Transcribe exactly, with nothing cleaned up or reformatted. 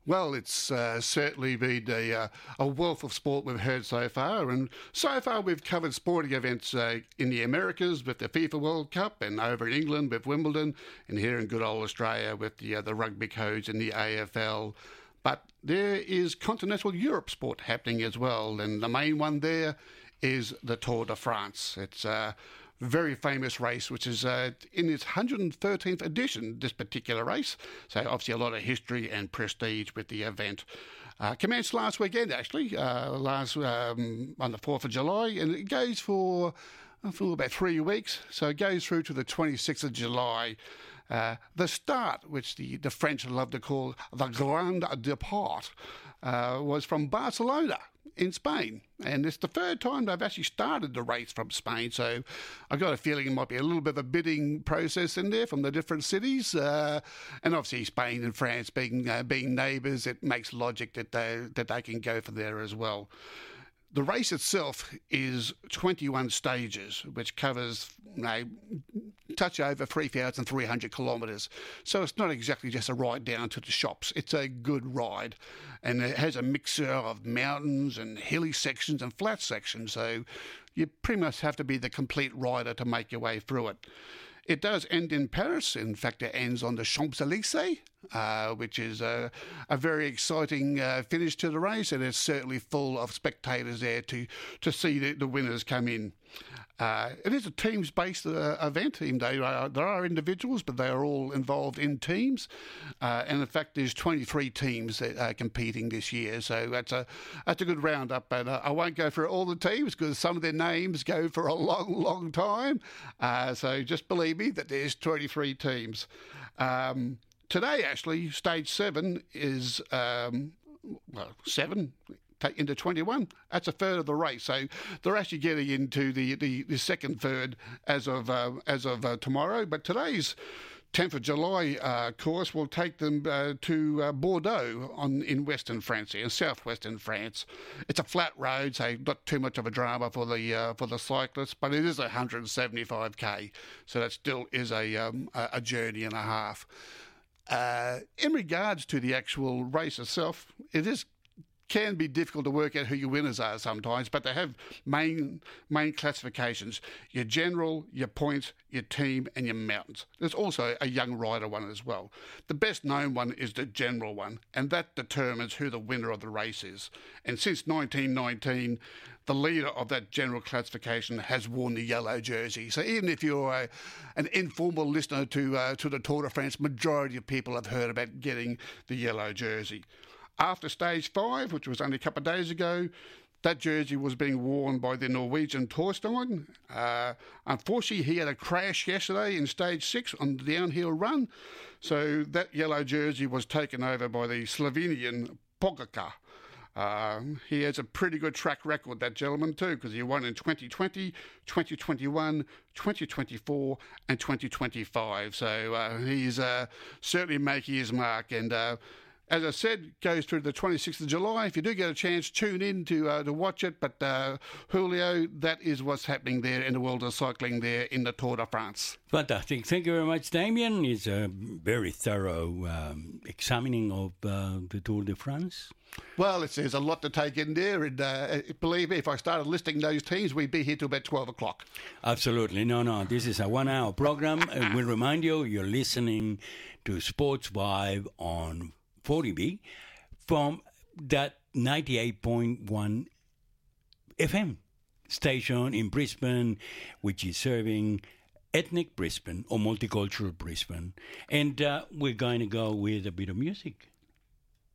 Well, it's uh, certainly been a, uh, a wealth of sport we've heard so far, and so far we've covered sporting events uh, in the Americas with the FIFA World Cup, and over in England with Wimbledon, and here in good old Australia with the, uh, the rugby codes and the A F L. But there is continental Europe sport happening as well, and the main one there is the Tour de France. It's a very famous race, which is uh, in its one hundred thirteenth edition, this particular race. So obviously a lot of history and prestige with the event. Uh, commenced last weekend, actually, uh, last um, on the fourth of July, and it goes for, for about three weeks. So it goes through to the twenty-sixth of July. Uh, the start, which the, the French love to call the Grand Depart, uh, was from Barcelona in Spain. And it's the third time they've actually started the race from Spain. So I've got a feeling it might be a little bit of a bidding process in there from the different cities. Uh, and obviously Spain and France being uh, being neighbours, it makes logic that they, that they can go for there as well. The race itself is twenty-one stages, which covers, you know, touch over three thousand three hundred kilometres. So it's not exactly just a ride down to the shops. It's a good ride. And it has a mixture of mountains and hilly sections and flat sections. So you pretty much have to be the complete rider to make your way through it. It does end in Paris. In fact, it ends on the Champs-Élysées, uh, which is a, a very exciting uh, finish to the race, and it's certainly full of spectators there to, to see the, the winners come in. Uh, it is a teams-based uh, event, even though uh, there are individuals, but they are all involved in teams. Uh, and in fact, there's twenty-three teams that are competing this year, so that's a that's a good roundup. But uh, I won't go through all the teams because some of their names go for a long, long time. Uh, so just believe me that there's twenty-three teams. Um, today, actually, stage seven is um, well seven. Into twenty-one. That's a third of the race, so they're actually getting into the, the, the second third as of uh, as of uh, tomorrow. But today's tenth of July uh, course will take them uh, to uh, Bordeaux on in western France, in southwestern France. It's a flat road, so not too much of a drama for the uh, for the cyclists, but it is one hundred seventy-five k, so that still is a um, a journey and a half. Uh, in regards to the actual race itself, it is can be difficult to work out who your winners are sometimes, but they have main main classifications: your general, your points, your team, and your mountains. There's also a young rider one as well. The best known one is the general one, and that determines who the winner of the race is. And since nineteen nineteen, the leader of that general classification has worn the yellow jersey. So even if you're a, an informal listener to uh, to the Tour de France, majority of people have heard about getting the yellow jersey. After stage five, which was only a couple of days ago, that jersey was being worn by the Norwegian Torstein. Uh, unfortunately, he had a crash yesterday in stage six on the downhill run, so that yellow jersey was taken over by the Slovenian Pogačar. Uh, he has a pretty good track record, that gentleman, too, because he won in twenty twenty, twenty twenty-one, twenty twenty-four and twenty twenty-five. So uh, he's uh, certainly making his mark, and uh, as I said, goes through the twenty-sixth of July. If you do get a chance, tune in to uh, to watch it. But uh, Julio, that is what's happening there in the world of cycling there in the Tour de France. Fantastic. Thank you very much, Damien. It's a very thorough um, examining of uh, the Tour de France. Well, it's, there's a lot to take in there, and uh, believe me, if I started listing those teams, we'd be here till about twelve o'clock. Absolutely. No, no, this is a one-hour program, and we remind you, you're listening to Sports Vibe on forty B from that ninety-eight point one F M station in Brisbane, which is serving ethnic Brisbane or multicultural Brisbane. And uh, we're going to go with a bit of music.